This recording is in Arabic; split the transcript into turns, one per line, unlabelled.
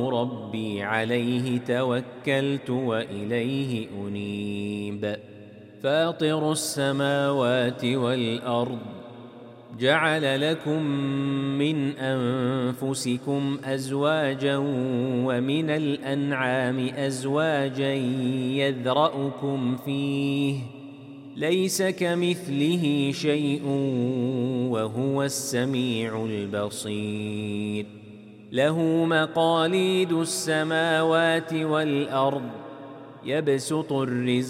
ربي عليه توكلت وإليه أنيب فاطر السماوات والأرض جعل لكم من أنفسكم أزواجا ومن الأنعام أزواجا يذرأكم فيه ليس كمثله شيء وهو السميع البصير له مقاليد السماوات والأرض يبسط الرزق